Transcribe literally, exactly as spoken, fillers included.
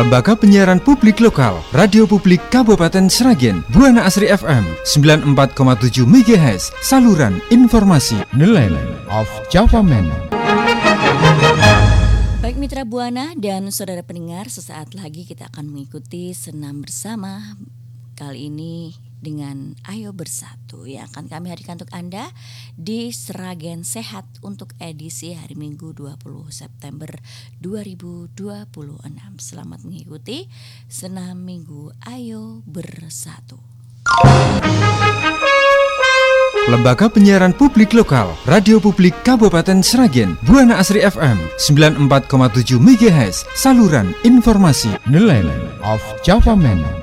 Lembaga Penyiaran Publik Lokal, Radio Publik Kabupaten Sragen, Buana Asri F M sembilan puluh empat koma tujuh megahertz, saluran informasi Nelayan of Java Man. Baik mitra Buana dan saudara pendengar, sesaat lagi kita akan mengikuti senam bersama. Kali ini dengan Ayo Bersatu yang akan kami hadirkan untuk Anda di Sragen Sehat untuk edisi hari Minggu dua puluh September dua ribu dua puluh enam. Selamat mengikuti senam Minggu Ayo Bersatu. Lembaga Penyiaran Publik Lokal, Radio Publik Kabupaten Sragen, Buana Asri F M sembilan puluh empat koma tujuh megahertz, saluran informasi Nelayan of Java Man.